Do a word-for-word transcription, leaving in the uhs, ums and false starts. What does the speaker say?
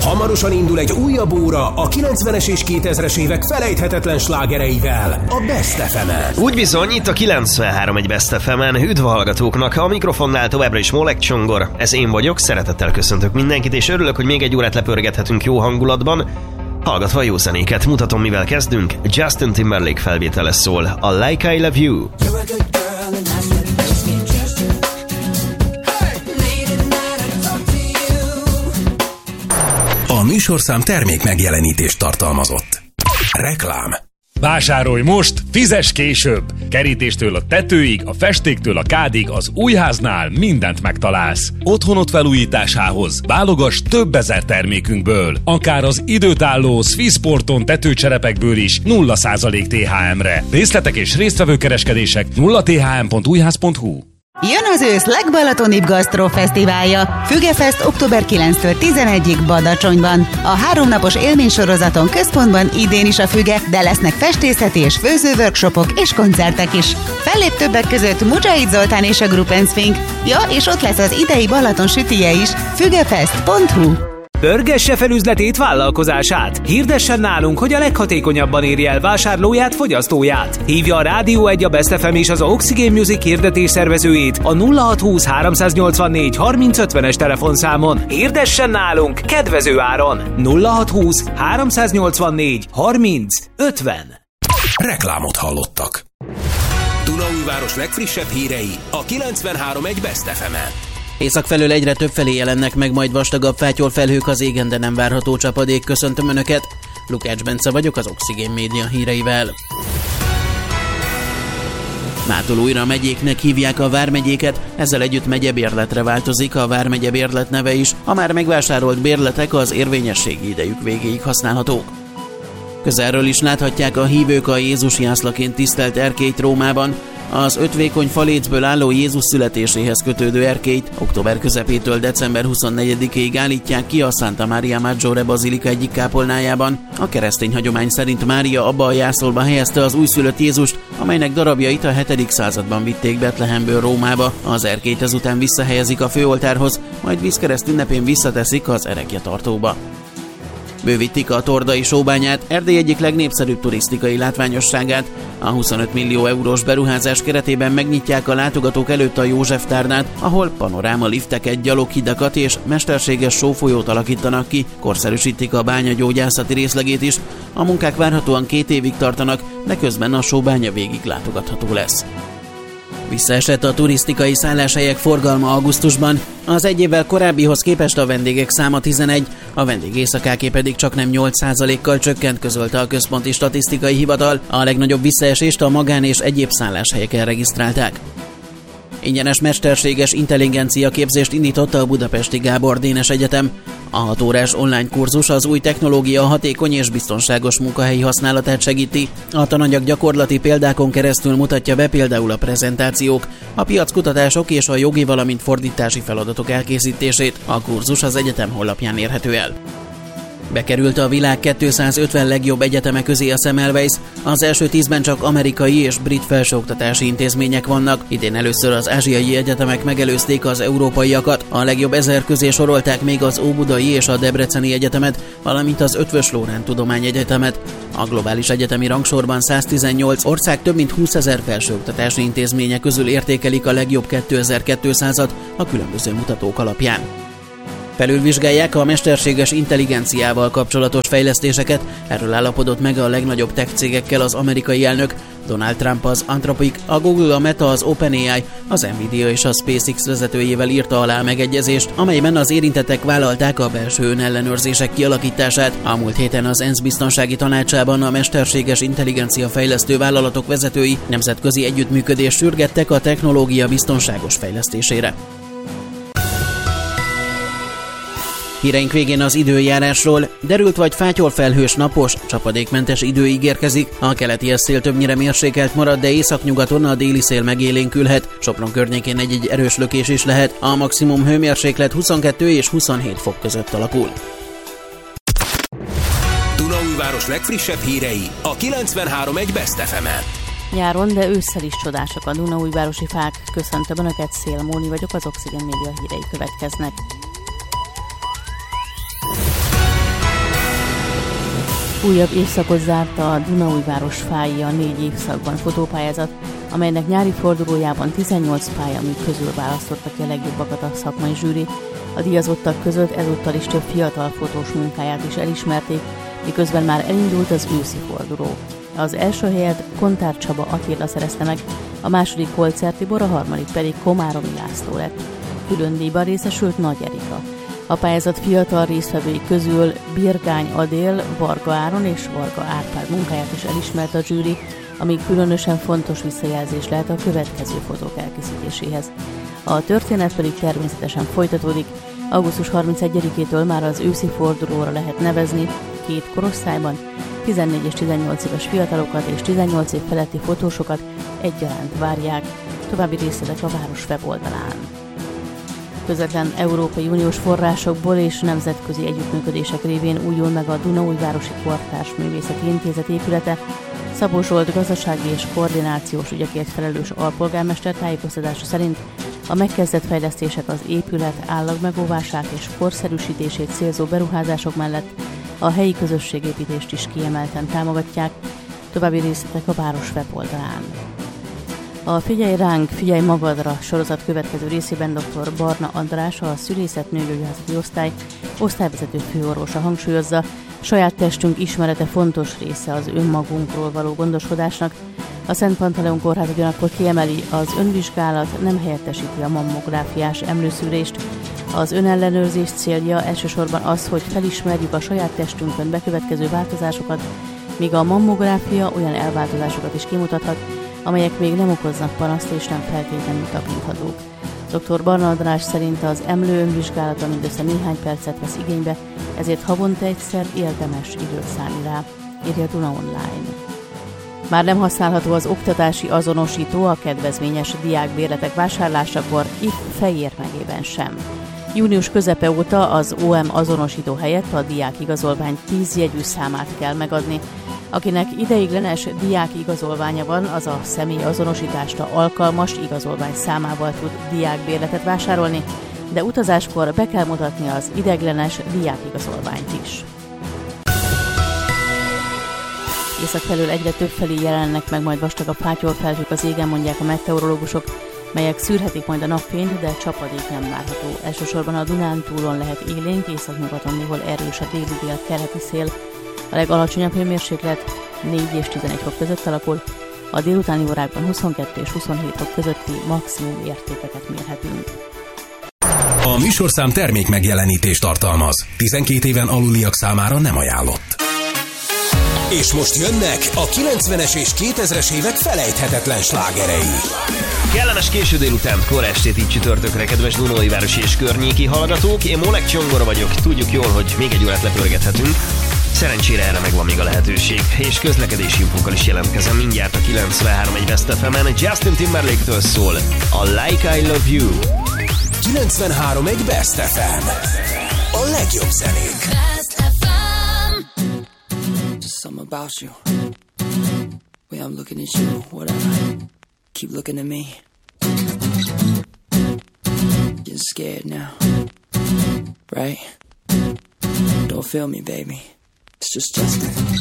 Hamarosan indul egy újabb óra a kilencvenes és kétezres évek felejthetetlen slágereivel, a Best ef emen. Úgy bizony, itt a kilencvenhárom egy Best ef emen. Üdv a hallgatóknak, a mikrofonnál továbbra is Molek Csongor, ez én vagyok, szeretettel köszöntök mindenkit, és örülök, hogy még egy órát lepörgethetünk jó hangulatban, hallgatva jó zenéket. Mutatom, mivel kezdünk. Justin Timberlake felvétele szól, a Like I Love You. A műsorszám termék megjelenítést tartalmazott. Reklám. Vásárolj most, fizess később! Kerítéstől a tetőig, a festéktől a kádig, az újháznál mindent megtalálsz. Otthonod felújításához válogass több ezer termékünkből. Akár az időtálló Swissporton tetőcserepekből is nulla százalék té há emre. Részletek és résztvevő kereskedések nulla t h m pont újház pont h u. Jön az ősz legbalatonibb gasztrofesztiválja. Fügefest október kilencedikétől tizenegyedikéig Badacsonyban. A háromnapos élménysorozaton központban idén is a Füge, de lesznek festészeti és főzőworkshopok és koncertek is. Fellép többek között Mujahid Zoltán és a Group and Swing. Ja, és ott lesz az idei Balaton sütije is. fügefest pont h u. Pörgesse fel üzletét, vállalkozását! Hirdessen nálunk, hogy a leghatékonyabban érje el vásárlóját, fogyasztóját! Hívja a Rádió egy, a Best ef em és az Oxygen Music hirdetés szervezőjét a nulla hat húsz háromszáznyolcvannégy harminc ötvenes telefonszámon. Hirdessen nálunk kedvező áron! nulla hat húsz háromszáznyolcvannégy harminc ötven. Reklámot hallottak. Dunaújváros legfrissebb hírei a kilencvenhárom egy Best ef emen. Észak felől egyre több felé jelennek meg majd vastagabb fátyolfelhők az égen, de nem várható csapadék. Köszöntöm Önöket! Lukács Bence vagyok az Oxygen Média híreivel. Mától újra megyéknek hívják a vármegyéket, ezzel együtt megyebérletre változik a vármegye bérlet neve is. A már megvásárolt bérletek az érvényességi idejük végéig használhatók. Közelről is láthatják a hívők a Jézus jászlaként tisztelt erkélyt Rómában. Az öt vékony falécből álló Jézus születéséhez kötődő erkélyt október közepétől december huszonnegyedikéig állítják ki a Santa Maria Maggiore bazilika egyik kápolnájában. A keresztény hagyomány szerint Mária abba a jászolba helyezte az újszülött Jézust, amelynek darabjait a hetedik században vitték Betlehemből Rómába. Az erkélyt ezután visszahelyezik a főoltárhoz, majd vízkereszt ünnepén visszateszik az erekjetartóba. Bővítik a Tordai sóbányát, Erdély egyik legnépszerűbb turisztikai látványosságát. A huszonöt millió eurós beruházás keretében megnyitják a látogatók előtt a József tárnát, ahol panoráma lifteket, gyaloghidakat és mesterséges sófolyót alakítanak ki, korszerűsítik a bánya gyógyászati részlegét is. A munkák várhatóan két évig tartanak, de közben a sóbánya végig látogatható lesz. Visszaesett a turisztikai szálláshelyek forgalma augusztusban, az egy évvel korábbihoz képest a vendégek száma tizenegy, a vendégészakáké pedig csaknem nyolc százalékkal csökkent, közölte a Központi Statisztikai Hivatal. A legnagyobb visszaesést a magán és egyéb szálláshelyeken regisztrálták. Ingyenes mesterséges intelligencia képzést indította a Budapesti Gábor Dénes Egyetem. A hat órás online kurzus az új technológia hatékony és biztonságos munkahelyi használatát segíti. A tananyag gyakorlati példákon keresztül mutatja be például a prezentációk, a piackutatások és a jogi, valamint fordítási feladatok elkészítését. A kurzus az egyetem honlapján érhető el. Bekerült a világ kétszázötven legjobb egyeteme közé a Semmelweis. Az első tízben csak amerikai és brit felsőoktatási intézmények vannak. Idén először az ázsiai egyetemek megelőzték az európaiakat. A legjobb ezer közé sorolták még az Óbudai és a Debreceni Egyetemet, valamint az Eötvös Loránd Tudományegyetemet. A globális egyetemi rangsorban száztizennyolc ország több mint húszezer felsőoktatási intézménye közül értékelik a legjobb kétezer-kétszázat a különböző mutatók alapján. Felülvizsgálják a mesterséges intelligenciával kapcsolatos fejlesztéseket, erről állapodott meg a legnagyobb tech cégekkel az amerikai elnök. Donald Trump az Anthropic, a Google, a Meta, az OpenAI, az Nvidia és a SpaceX vezetőjével írta alá a megegyezést, amelyben az érintettek vállalták a belső önellenőrzések kialakítását. A múlt héten az ENSZ biztonsági tanácsában a mesterséges intelligencia fejlesztő vállalatok vezetői nemzetközi együttműködést sürgettek a technológia biztonságos fejlesztésére. Híreink végén az időjárásról. Derült vagy fátyolfelhős, napos, csapadékmentes idő ígérkezik. A keleti szél többnyire mérsékelt marad, de északnyugaton a déli szél megélénkülhet. Sopron környékén egy-egy erős lökés is lehet. A maximum hőmérséklet huszonkettő és huszonhét fok között alakul. Dunaújváros legfrissebb hírei a kilencvenhárom egy Best ef emen. Nyáron, de ősszel is csodásak a dunaújvárosi fák. Köszöntöm Önöket, Szél Móni vagyok, az Oxygen Média hírei következnek. Újabb évszakot zárta a Dunaújváros fái a négy évszakban fotópályázat, amelynek nyári fordulójában tizennyolc pályamű közül választotta ki a legjobbakat a szakmai zsűri. A díjazottak között ezúttal is több fiatal fotós munkáját is elismerték, miközben már elindult az őszi forduló. Az első helyet Kontár Csaba Attila szerezte meg, a második Kolcer Tibor, a harmadik pedig Komáromi László lett. Külön díjban részesült Nagy Erika. A pályázat fiatal résztvevői közül Birgány Adél, Varga Áron és Varga Árpád munkáját is elismert a zsűri, ami különösen fontos visszajelzés lehet a következő fotók elkészítéséhez. A történet pedig természetesen folytatódik. augusztus harmincegyedikétől már az őszi fordulóra lehet nevezni két korosztályban, tizennégy és tizennyolc éves fiatalokat és tizennyolc év feletti fotósokat egyaránt várják. További részletek a város weboldalán. Közvetlen Európai Uniós forrásokból és nemzetközi együttműködések révén újul meg a Dunaújvárosi Kortárs Művészeti Intézet épülete. Szabó Zsolt gazdasági és koordinációs ügyekért felelős alpolgármester tájékoztatása szerint a megkezdett fejlesztések az épület állagmegóvását és korszerűsítését célzó beruházások mellett a helyi közösségépítést is kiemelten támogatják. További részletek a város weboldalán. A Figyelj ránk, figyelj magadra sorozat következő részében dr. Barna András, a szülészet nőgyógyászati osztály osztályvezető főorvosa hangsúlyozza, saját testünk ismerete fontos része az önmagunkról való gondoskodásnak. A Szent Pantaleon Kórház ugyanakkor kiemeli, az önvizsgálat nem helyettesíti a mammográfiás emlőszűrést. Az önellenőrzés célja elsősorban az, hogy felismerjük a saját testünkön bekövetkező változásokat, míg a mammográfia olyan elváltozásokat is kimutathat, amelyek még nem okoznak panaszt és nem feltétlenül tapinthatók. dr. Barna András szerint az emlő önvizsgálata mindössze néhány percet vesz igénybe, ezért havonta egyszer érdemes időt szánni rá, írja Duna Online. Már nem használható az oktatási azonosító a kedvezményes diákbérletek vásárlásakor, itt Fejér megyében sem. Június közepe óta az o em azonosító helyett a diákigazolvány tíz jegyű számát kell megadni. Akinek ideiglenes diákigazolványa van, az a személy azonosításra alkalmas igazolvány számával tud diákbérletet vásárolni, de utazáskor be kell mutatni az ideiglenes diákigazolványt is. Észak felől egyre több felé jelennek meg majd vastagabb fátyolfelhők az égen, mondják a meteorológusok, melyek szűrhetik majd a napfényt, de csapadék nem várható. Elsősorban a Dunántúlon lehet élénk, északnyugaton néhol erős a déli-dél keleti szél. A legalacsonyabb hőmérséklet négy és tizenegy fok között alakul, a délutáni órákban huszonkettő és huszonhét fok közötti maximum értékeket mérhetünk. A műsorszám termék megjelenítést tartalmaz. tizenkét éven aluliak számára nem ajánlott. És most jönnek a kilencvenes és kétezres évek felejthetetlen slágerei. Kellemes késő délután, kora estét így csütörtökre, kedves Dunaújvárosi és környéki hallgatók. Én Molek Csongor vagyok, tudjuk jól, hogy még egy órát lepörgethetünk. Szerencsére erre megvan még a lehetőség, és közlekedési infókkal is jelentkezem mindjárt a kilencvenhárom egy Best ef emen. Justin Timberlake-től szól a Like I Love You. kilencvenhárom egy Best ef em. A legjobb zenék. Just something about you. Way I'm looking at you, whatever. Keep looking at me. Getting scared now, right? Don't feel me, baby. It's just Justin.